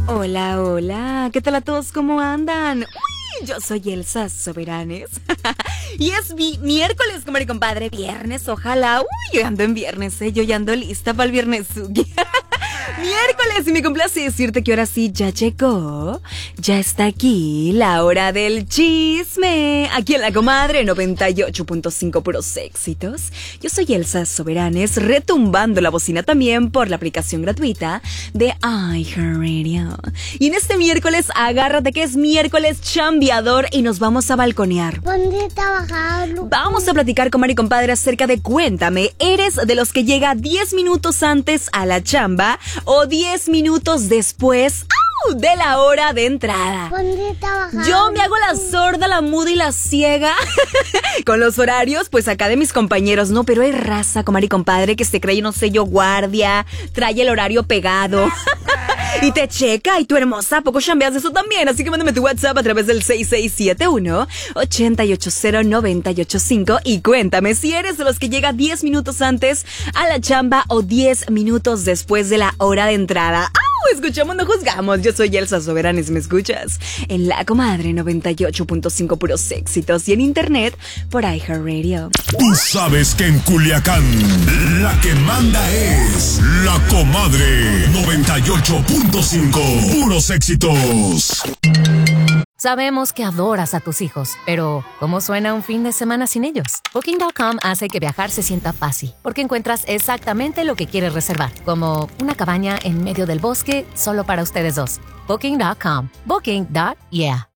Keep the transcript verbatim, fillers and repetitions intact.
Hola, hola, ¿qué tal a todos? ¿Cómo andan? Uy, yo soy Elsa Soberanes y es mi miércoles, comadre y compadre, viernes, ojalá. Uy, yo ando en viernes, ¿eh? Yo ya ando lista para el viernes. Miércoles, y me complace decirte que ahora sí ya llegó, ya está aquí la hora del chisme, aquí en La Comadre noventa y ocho punto cinco, puros éxitos. Yo soy Elsa Soberanes, retumbando la bocina también por la aplicación gratuita de iHeartRadio. Y en este miércoles, agárrate que es miércoles chambeador y nos vamos a balconear. ¿Dónde trabajar? Vamos a platicar, comadre y compadre, acerca de cuéntame, ¿eres de los que llega diez minutos antes a la chamba o diez minutos después ¡au! De la hora de entrada? ¿Dónde trabajar? Yo me hago la sorda, la muda y la ciega con los horarios, pues acá de mis compañeros, no, pero hay raza, comadre y compadre, que se cree, no sé yo, guardia, trae el horario pegado y te checa, y tú hermosa, ¿a poco chambeas eso también? Así que mándame tu WhatsApp a través del seis seis siete uno, ocho ocho cero, nueve ocho cinco y cuéntame si eres de los que llega diez minutos antes a la chamba o diez minutos después de la hora de entrada. ¡Au! Escuchamos, no juzgamos. Yo soy Elsa Soberanes, ¿me escuchas? En La Comadre noventa y ocho punto cinco, puros éxitos, y en internet por iHeartRadio. Tú sabes que en Culiacán la que manda es La Comadre noventa y ocho punto cinco, puros éxitos. Sabemos que adoras a tus hijos, pero ¿cómo suena un fin de semana sin ellos? Booking punto com hace que viajar se sienta fácil, porque encuentras exactamente lo que quieres reservar, como una cabaña en medio del bosque solo para ustedes dos. Booking punto com. Booking. Yeah.